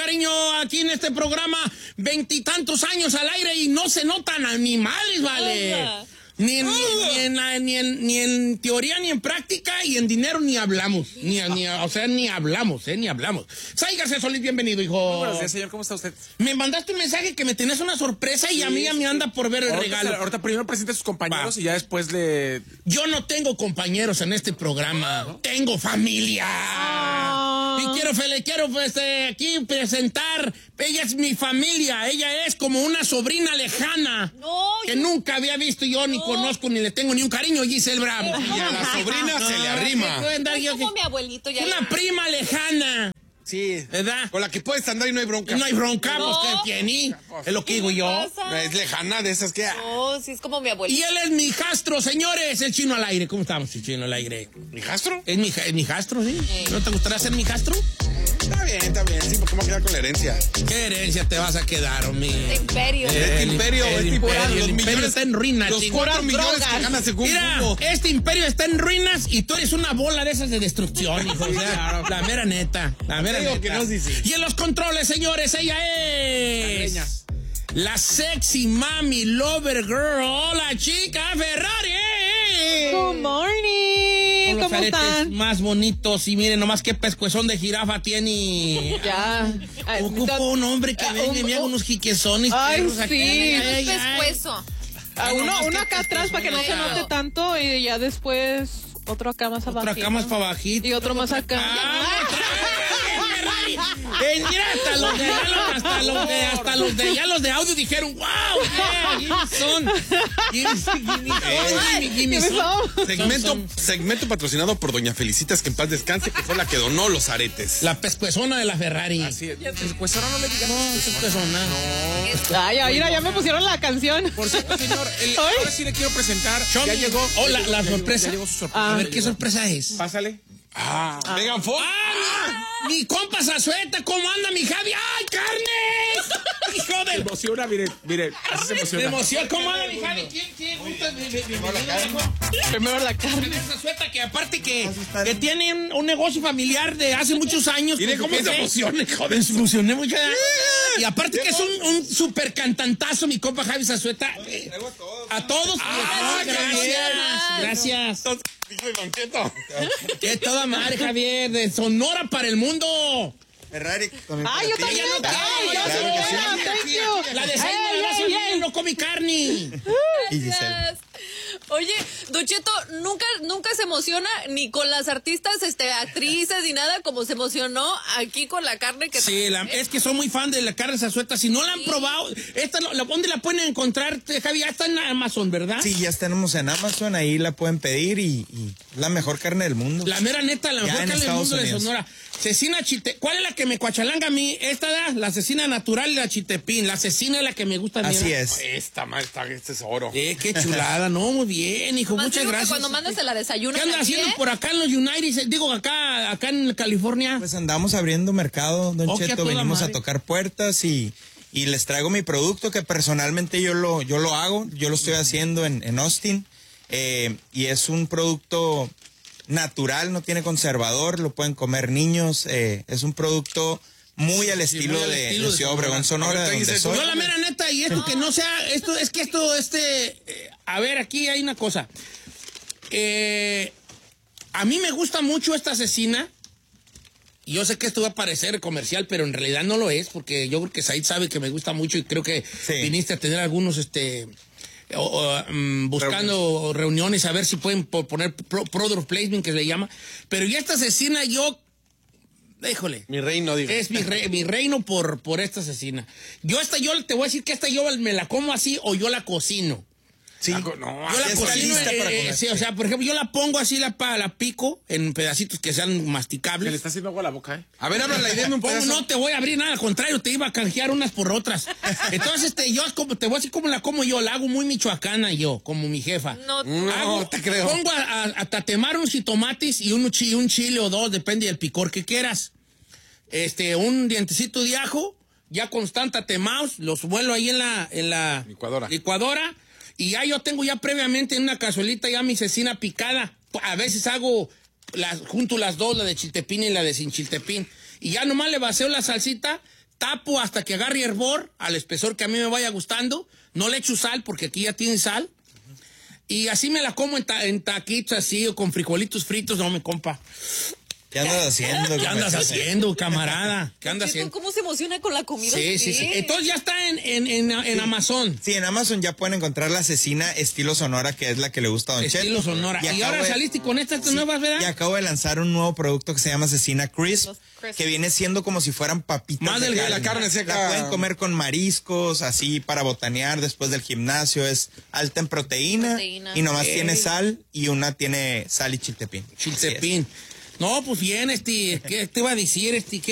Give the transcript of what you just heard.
cariño, aquí en este programa, 20 años al aire y no se notan animales, vale. Ni en teoría ni en práctica, y en dinero ni hablamos. Ni hablamos. Sáigase, Solís, bienvenido, hijo. Buenos días, señor, ¿cómo está usted? Me mandaste un mensaje que me tenías una sorpresa y a mí ya me anda por ver el regalo. Ahorita primero presente a sus compañeros y ya después le... Yo no tengo compañeros en este programa, tengo familia. Y quiero aquí presentar, ella es mi familia, ella es como una sobrina lejana que nunca había visto yo, ni conozco, ni le tengo ni un cariño, Giselle Bravo. Y a la sobrina se le arrima. Es como mi abuelito. Ya una prima lejana. Sí, ¿Verdad? con la que puedes andar y no hay bronca. No hay bronca, pues que tiene. Es lo que digo yo. Es lejana de esas que... No, sí, es como mi abuelito. Y él es mi hijastro, señores, el Chino al aire. ¿Cómo estamos, el Chino al aire? ¿Mi hijastro? Es mi hijastro, ¿sí? ¿No te gustaría ser mi hijastro? Está bien, sí, porque me voy a quedar con la herencia. ¿Qué herencia te vas a quedar, hombre? El imperio. El imperio está en ruinas. Los 4 millones que ganas según Mira, Google. este imperio está en ruinas y tú eres una bola de esas de destrucción, hijo. O sea, la mera neta. La mera neta. Que no es difícil. Y en los controles, señores, ella es... la sexy mami lover girl. Hola, chica Ferrari. Good morning. Con los ¿Cómo aretes están? más bonitos. Y miren, nomás qué pescuezón de jirafa tiene. Ya. Ocupo un hombre que venga y me haga unos jiquezones. Ay, perros aquí. sí. Ay, ay. Pescuezo. Uno acá atrás para que no se note tanto y ya después otro acá más abajo. Otra cama es para bajito. Y otro más acá. Mira, hasta los de ya los de audio dijeron, wow, yeah, give me some. Segmento patrocinado por Doña Felicitas, que en paz descanse, que fue la que donó los aretes. La pescuezona de la Ferrari. Así es. Pues ahora no le digan. No, pescuezona. Ay, mira, ya me pusieron la canción. Por cierto, señor, ahora sí le quiero presentar. Ya llegó. Hola, la sorpresa. Ya llegó su sorpresa. A ver, ¿qué sorpresa es? Pásale. Megan Fox. Mi compa Zazueta, ¿cómo anda mi Javi? ¡Ay, carne! Hijo Se de... emociona, mire, así se Me emociona. emociona. ¿Cómo anda mi Javi? ¿Quién gusta? Primero la carne. Zazueta, que aparte que tiene un negocio familiar de hace muchos años. Mire cómo se emociona, hijo de... Se emocioné mucho. Y aparte que es un super cantantazo, mi compa Javi Zazueta. A todos. Gracias. Hijo de Don Cheto. Que toda madre, Javier, de Sonora para el mundo. Ferrari. Ay, yo también. Thank you. La de Sainz no come carne. Y Giselle. Oye, Don Cheto, nunca se emociona ni con las artistas, actrices ni nada, como se emocionó aquí con la carne que... Sí, es que soy muy fan de la carne Zazueta. Si no la han probado, ¿dónde la pueden encontrar, Javi? Ya está en Amazon, ¿verdad? Sí, ya tenemos en Amazon, ahí la pueden pedir y la mejor carne del mundo. La mera neta, la mejor carne del mundo de Sonora. Cecina chite. ¿Cuál es la que me cuachalanga a mí? Esta, la cecina natural y la chitepín. La cecina es la que me gusta a mí. Así es. Este es oro. Qué chulada. No, muy bien, hijo. Más Muchas digo que gracias. cuando mandas la desayuno. ¿Qué andas haciendo por acá en los United? Digo, acá en California. Pues andamos abriendo mercado, Don Ok, Cheto, venimos a tocar puertas y les traigo mi producto que personalmente yo lo hago, yo lo estoy haciendo en Austin, y es un producto natural, no tiene conservador, lo pueden comer niños, es un producto muy al estilo de Ciudad Obregón, Sonora, donde soy. Yo la mera neta, y esto que no sea, a ver, aquí hay una cosa. A mí me gusta mucho esta cecina. Yo sé que esto va a parecer comercial, pero en realidad no lo es, porque yo creo que Said sabe que me gusta mucho y creo que viniste a tener algunos, buscando reuniones a ver si pueden poner product placement, que se le llama. Pero ya esta cecina híjole. Mi reino, digo. Es mi reino por esta cecina. Yo te voy a decir que esta yo me la como así o yo la cocino. Sí. Yo la cocino, sí, o sea, por ejemplo, yo la pongo así, la pico en pedacitos que sean masticables. Se le está haciendo agua a la boca, ¿eh? A ver, háblale, dime un pedazo. No te voy a abrir nada, al contrario, te iba a canjear unas por otras. Entonces, yo te voy a decir cómo la como yo, la hago muy michoacana yo, como mi jefa. No te creo. Pongo a tatemar unos jitomates y un chile o dos, depende del picor que quieras. Un dientecito de ajo, ya con tatemados, los vuelo ahí en la licuadora. Y ya yo tengo ya previamente en una cazuelita ya mi cecina picada. A veces hago junto las dos, la de chiltepín y la de sin chiltepín. Y ya nomás le vaceo la salsita, tapo hasta que agarre hervor al espesor que a mí me vaya gustando. No le echo sal porque aquí ya tiene sal. Y así me la como en taquitos así o con frijolitos fritos. No, me compa. ¿Qué andas haciendo? ¿Qué andas haciendo, camarada? ¿Qué andas haciendo? ¿Cómo se emociona con la comida? Sí. Entonces ya está en Amazon. Sí, en Amazon ya pueden encontrar la cecina estilo Sonora, que es la que le gusta a Don Cheto. Estilo Sonora. Y ahora saliste con estas nuevas, ¿verdad? Y acabo de lanzar un nuevo producto que se llama Cecina Crisp, que viene siendo como si fueran papitas. Más de la carne seca. La pueden comer con mariscos, así para botanear después del gimnasio. Es alta en proteína. Y nomás tiene sal y una tiene sal y chiltepín. Chiltepín. No, pues bien, ¿qué te iba a decir,